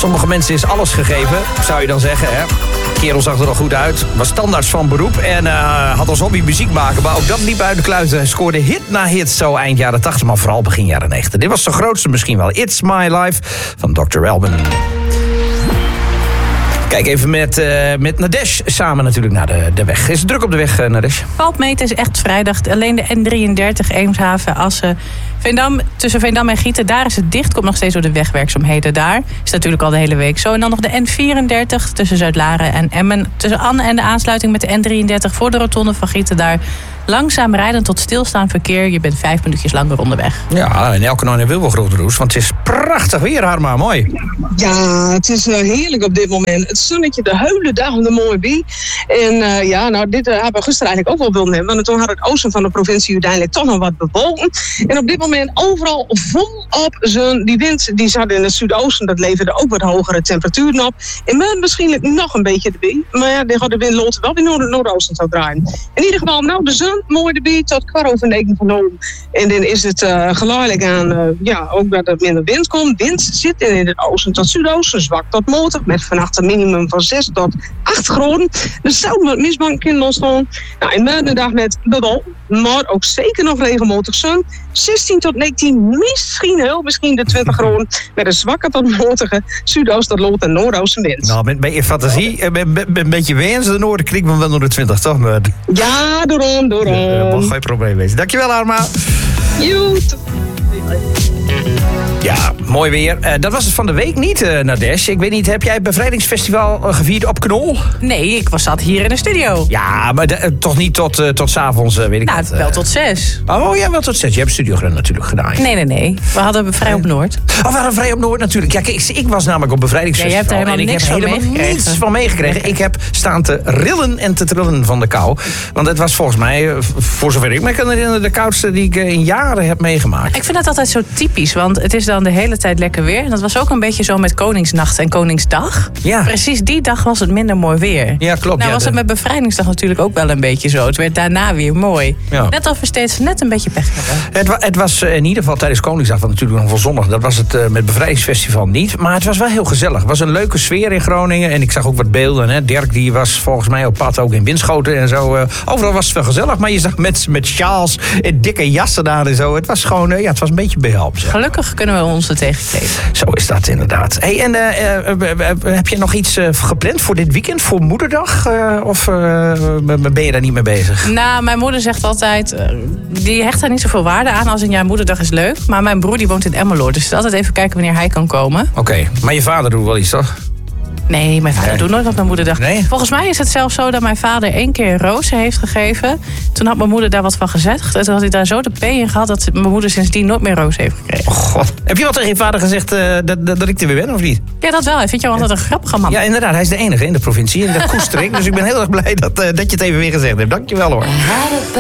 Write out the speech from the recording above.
Sommige mensen is alles gegeven, zou je dan zeggen, hè? Kerel zag er al goed uit, was standaards van beroep en had als hobby muziek maken. Maar ook dat liep uit de kluiten. Scoorde hit na hit zo eind jaren 80, maar vooral begin jaren 90. Dit was de grootste misschien wel. It's My Life van Dr. Alban. Kijk even met Nadesh samen natuurlijk naar de weg. Is het druk op de weg, Nadesh? Valt mee, het is echt vrijdag. Alleen de N33, Eemshaven, Assen, Veendam, tussen Veendam en Gieten, daar is het dicht. Komt nog steeds door de wegwerkzaamheden daar. Is natuurlijk al de hele week zo. En dan nog de N34 tussen Zuid-Laren en Emmen. Tussen Anne en de aansluiting met de N33 voor de rotonde van Gieten daar. Langzaam rijden tot stilstaand verkeer. Je bent 5 minuutjes langer onderweg. Ja, en elke nou wil wel grote roes. Want het is prachtig weer, Harma. Mooi. Ja, het is heerlijk op dit moment. Het zonnetje de hele dag de mooie bie. En dit hebben we gisteren eigenlijk ook wel willen hebben. Want toen had het oosten van de provincie uiteindelijk toch nog wat bewolken. En op dit moment overal volop zon. Die wind die zat in het zuidoosten. Dat leverde ook wat hogere temperaturen op. En men misschien nog een beetje de bie. Maar ja, die gaat de wind loopt wel weer naar het noordoosten zou draaien. In ieder geval, nou de zon mooi de bie tot 9:15 genomen. En dan is het geleidelijk aan ook dat er minder wind komt. Wind zit in het oosten tot zuidoosten, zwak tot matig, met vannacht een minimum van 6 tot 8 graden. Dus zou wat misbank kunnen ontstaan. Nou, in de dag met bewolking, maar ook zeker nog regelmatig zon. 16 tot 19, misschien de 20 graden. Met een zwakke tot matige zuidoost tot lood en noordoosten wind. Nou, met je fantasie, een beetje wens de noorden klinkt me wel naar de 20, toch? Ja, daarom. Mag geen probleem wezen. Dankjewel, Arma. Joet. Ja, mooi weer. Dat was het van de week niet, Nadesh. Ik weet niet, heb jij het bevrijdingsfestival gevierd op Knol? Nee, ik zat hier in de studio. Ja, maar toch niet tot 's avonds, weet ik nou, wat. Wel tot 6. Oh ja, wel tot 6. Je hebt Studiogrun natuurlijk gedaan. Nee. We hadden Vrij op Noord. Oh, we hadden Vrij op Noord natuurlijk. Ja, kijk, ik was namelijk op bevrijdingsfestival. Ja, je hebt er helemaal niks van meegekregen. Ik heb staan te rillen en te trillen van de kou. Want het was volgens mij, voor zover ik me kan herinneren, de koudste die ik in jaren heb meegemaakt. Ik vind dat altijd zo typisch, want het is dan de hele tijd lekker weer. En dat was ook een beetje zo met Koningsnacht en Koningsdag. Ja. Precies die dag was het minder mooi weer. Ja, klopt. Nou was het met Bevrijdingsdag natuurlijk ook wel een beetje zo. Het werd daarna weer mooi. Ja. Net of we steeds net een beetje pech hebben. Het was in ieder geval tijdens Koningsdag, want natuurlijk nog wel zondag. Dat was het met Bevrijdingsfestival niet. Maar het was wel heel gezellig. Het was een leuke sfeer in Groningen. En ik zag ook wat beelden. Hè. Dirk die was volgens mij op pad ook in Winschoten en zo. Overal was het wel gezellig. Maar je zag mensen met sjaals en dikke jassen daar en zo. Het was gewoon, het was een beetje behelps. Gelukkig kunnen we ons tegenkleden. Zo is dat inderdaad. Hey, en heb je nog iets gepland voor dit weekend? Voor Moederdag? Of ben je daar niet mee bezig? Nou, mijn moeder zegt altijd, die hecht daar niet zoveel waarde aan als een jaar Moederdag is leuk. Maar mijn broer die woont in Emmeloord. Dus altijd even kijken wanneer hij kan komen. Oké, maar je vader doet wel iets, toch? Nee, mijn vader doet nooit wat mijn moeder dacht. Nee? Volgens mij is het zelfs zo dat mijn vader 1 keer rozen heeft gegeven. Toen had mijn moeder daar wat van gezegd. En toen had hij daar zo de P in gehad dat mijn moeder sindsdien nooit meer rozen heeft gekregen. Oh God. Heb je wel tegen je vader gezegd dat ik er weer ben, of niet? Ja, dat wel. Hij vindt jou altijd een grappige man. Ja, inderdaad. Hij is de enige in de provincie. En dat koester ik. Dus ik ben heel erg blij dat je het even weer gezegd hebt. Dankjewel hoor.